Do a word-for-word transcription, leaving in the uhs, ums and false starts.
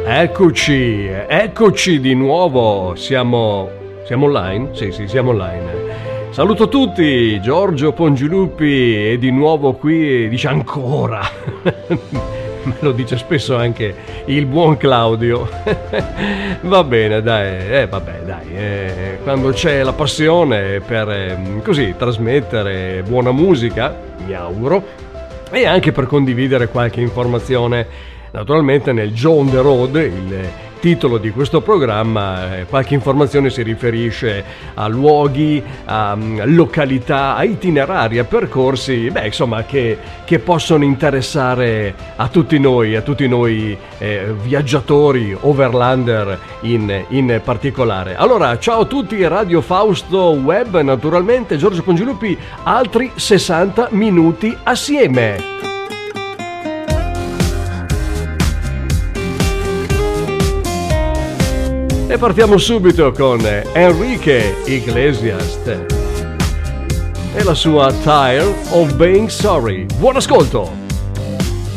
Eccoci, eccoci di nuovo, siamo, siamo online? Sì, sì, siamo online. Saluto tutti, Giorgio Pongilupi è di nuovo qui e dice ancora, me lo dice spesso anche il buon Claudio. Va bene, dai, eh, vabbè, dai, eh, quando c'è la passione per eh, così trasmettere buona musica, mi auguro, e anche per condividere qualche informazione. Naturalmente nel Joe on the Road, il titolo di questo programma, eh, qualche informazione si riferisce a luoghi, a um, località, a itinerari, a percorsi, beh insomma che, che possono interessare a tutti noi, a tutti noi eh, viaggiatori, overlander in, in particolare. Allora, ciao a tutti, Radio Fausto Web, naturalmente Giorgio Pongilupi, altri sessanta minuti assieme. E partiamo subito con Enrique Iglesias e la sua Tired of Being Sorry. Buon ascolto!